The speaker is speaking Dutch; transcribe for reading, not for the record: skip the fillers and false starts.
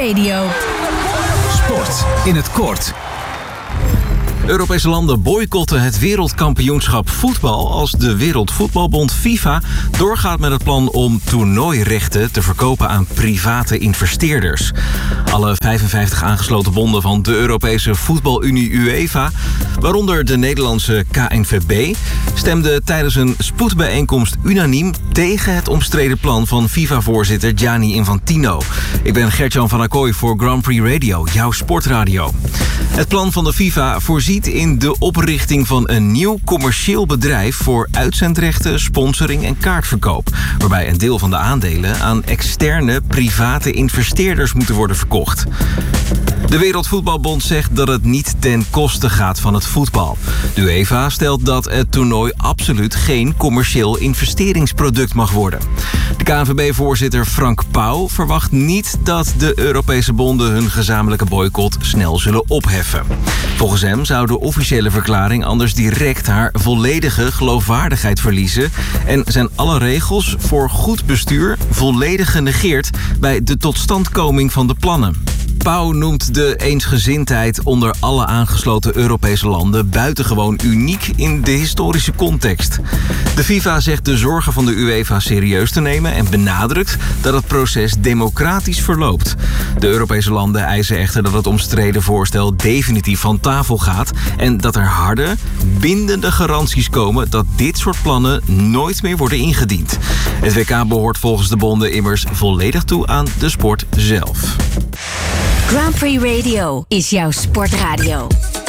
Radio. Sport in het kort. Europese landen boycotten het wereldkampioenschap voetbal als de Wereldvoetbalbond FIFA doorgaat met het plan om toernooirechten te verkopen aan private investeerders. Alle 55 aangesloten bonden van de Europese voetbalunie UEFA, waaronder de Nederlandse KNVB, stemden tijdens een spoedbijeenkomst unaniem tegen het omstreden plan van FIFA-voorzitter Gianni Infantino. Ik ben Gert-Jan van Acquoy voor Grand Prix Radio, jouw sportradio. Het plan van de FIFA voorziet in de oprichting van een nieuw commercieel bedrijf voor uitzendrechten, sponsoring en kaartverkoop, waarbij een deel van de aandelen aan externe private investeerders moeten worden verkocht. De Wereldvoetbalbond zegt dat het niet ten koste gaat van het voetbal. De UEFA stelt dat het toernooi absoluut geen commercieel investeringsproduct mag worden. De KNVB-voorzitter Frank Pauw verwacht niet dat de Europese bonden hun gezamenlijke boycott snel zullen opheffen. Volgens hem zou de officiële verklaring anders direct haar volledige geloofwaardigheid verliezen en zijn alle regels voor goed bestuur volledig genegeerd bij de totstandkoming van de plannen. Pauw noemt de eensgezindheid onder alle aangesloten Europese landen buitengewoon uniek in de historische context. De FIFA zegt de zorgen van de UEFA serieus te nemen en benadrukt dat het proces democratisch verloopt. De Europese landen eisen echter dat het omstreden voorstel definitief van tafel gaat en dat er harde, bindende garanties komen dat dit soort plannen nooit meer worden ingediend. Het WK behoort volgens de bonden immers volledig toe aan de sport zelf. Grand Prix Radio is jouw sportradio.